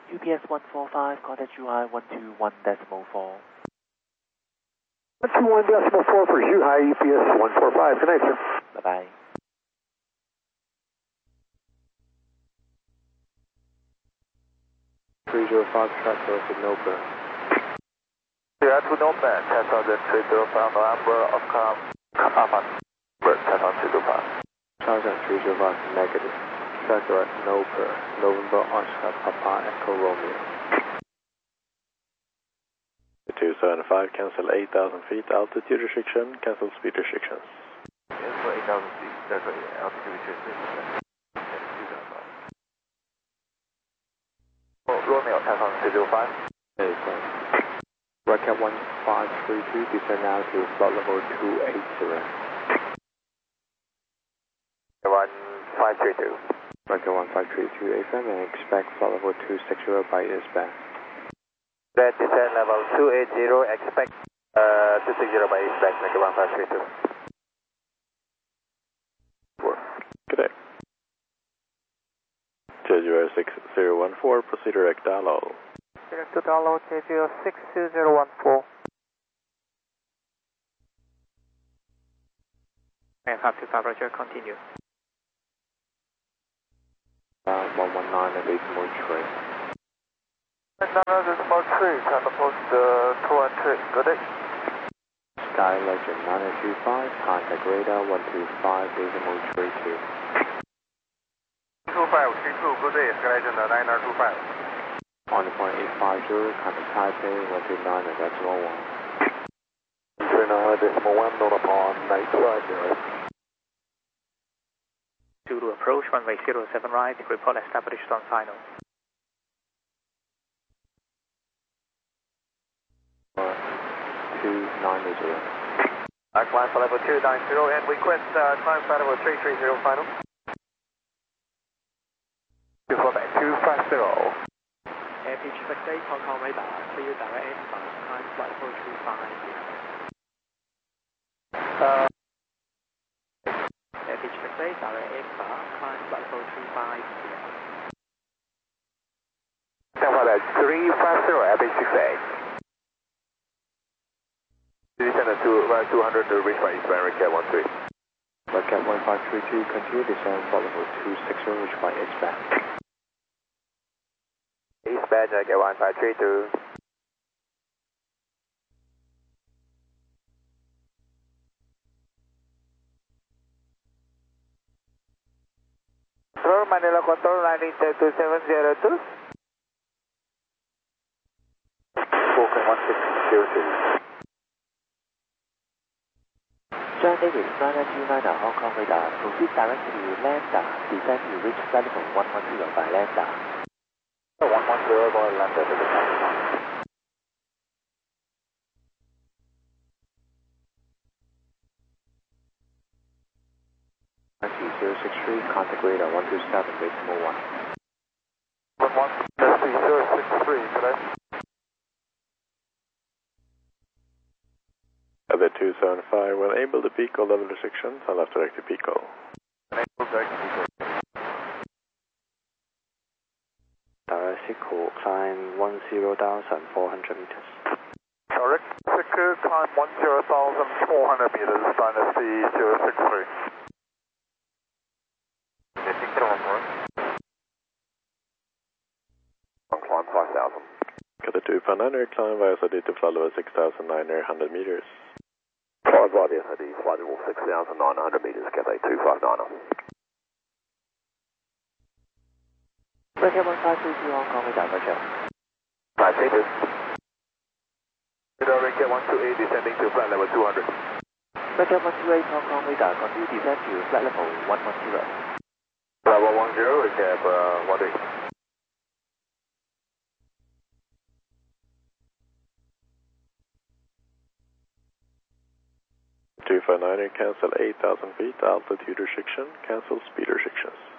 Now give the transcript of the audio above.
UPS 145, contact UI 121.4. 121.4 for Zhuhai, UPS 145. Good night, sir. Bye-bye. Track to Nova. Yeah, to Nova, test on the 305 number of Alpha, test on 305. Charge on 305 negative. Tracker at Nova, November Oscar Papa Echo Romeo. 275, cancel 8,000 feet, altitude restriction, cancel speed restrictions. Yes, for 8,000 feet, that's altitude restriction. Romeo, test on 305. Hey, sir. Rocket 1532, descend now to flight level 280. 1532. Rocket 1532, FM, and expect flight level 260 by S-band. That descend level 280, expect 260 by S-band, Rocket 1532. Good day. JGR 6014, proceed direct dial. Direct to download JGR 62014. And 525 Roger, continue. 119 at Decimal Tree. 9decimal tree, time to post 213. Good day. Sky Legend 925, contact radar 125 Decimal Tree 2. 2532, good day, Sky Legend 9925. On the point 850, contact Taipei 129 at Decimal 1. 129.1, not upon 950. To approach runway 07 right, report established on final. 290. Climb for level 290 and request climb for level 330 final. 250. Pitch 68, Hong Kong radar, clear direct inbound, climb flight level 25. Pitch 68, direct inbound, climb flight level 25. Stand by 350, Abbey 68. Descend to 200 to reach by Eastbound Rocket 13. Rocket 1532, continue descend flight level 260, reach by S-band. Eastbound Rocket 1532. Control, Manila Control, landing 2702. Falcon 1602. John David 9929 Hong Kong radar, proceed direct to Lambda, descend to reach flight level 110 by Lambda. 110 by Lambda to the top. Contact radar 127, Decimal 1. 063, today. Other 275, when able to Pico level restrictions, I'll have to direct to Pico. Direct Sickle, climb 10,400 meters. Correct. Secure, climb 10,400 meters, Dynasty 063. Climb 5,000. Got the 259er, climb via SID to flight level 6,900 meters. Climb via the SID, flight level 6,900 meters, Cathay 259er. Rocket 1532 Hong Kong radar, Roger. 532. Rocket 128 descending to flight level 200. Rocket 128 Hong Kong radar, continue descend to flight level 110. Level 10, recap 128. 259er, cancel 8,000 feet, altitude restriction, cancel speed restrictions.